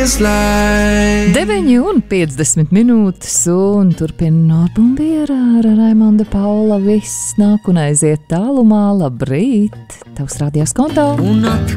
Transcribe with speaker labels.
Speaker 1: 9:50 un turpina Norbumbiera ar Raimonda Paula. Viss nāk un aiziet tālumā. Labrīt! Tavs rādījās kontā.
Speaker 2: Un atkal